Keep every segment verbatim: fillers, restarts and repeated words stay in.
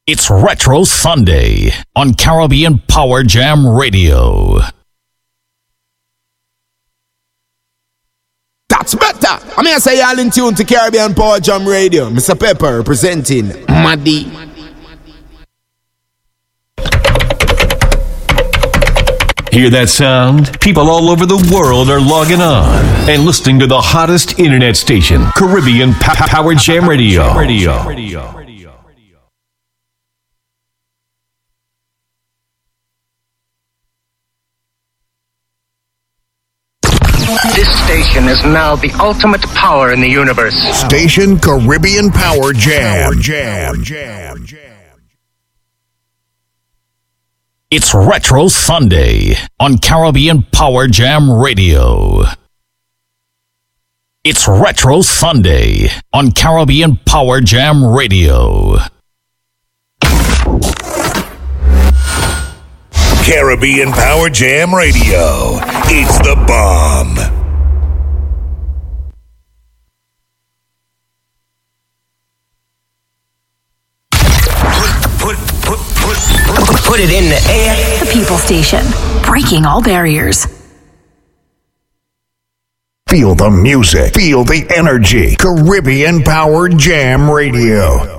It's Retro Sunday on Caribbean Power Jam Radio. That's better. I mean, I say y'all in tune to Caribbean Power Jam Radio. Mister Pepper representing Maddy. Hear that sound? People all over the world are logging on and listening to the hottest internet station, Caribbean pa- Power Jam Radio. Radio. Radio. This station is now the ultimate power in the universe. Station Caribbean Power Jam. Jam. Jam. Jam. It's Retro Sunday on Caribbean Power Jam Radio. It's Retro Sunday on Caribbean Power Jam Radio. Caribbean Power Jam Radio. It's the bomb. Put, put, put, put, put it in the air. The People Station, breaking all barriers. Feel the music. Feel the energy. Caribbean Power Jam Radio.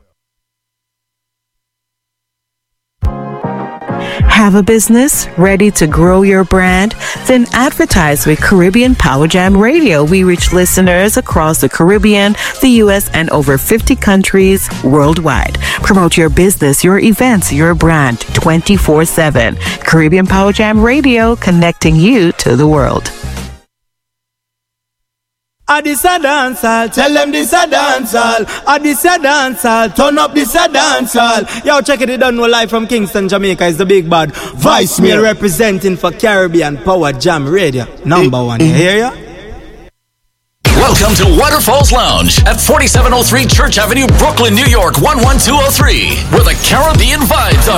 Have a business ready to grow your brand? Then advertise with Caribbean Power Jam Radio. We reach listeners across the Caribbean, the U S, and over fifty countries worldwide. Promote your business, your events, your brand twenty-four seven. Caribbean Power Jam Radio, connecting you to the world. Ah, this a dancehall, tell them this a dancehall. Ah, this a dancehall, turn up this a dancehall. Yo, check it, it done no live from Kingston, Jamaica. It's the big bad Vice Mayor representing for Caribbean Power Jam Radio. Number one, you hear ya? Welcome to Waterfalls Lounge at forty-seven oh three Church Avenue, Brooklyn, New York, one one two oh three, where the Caribbean vibes are.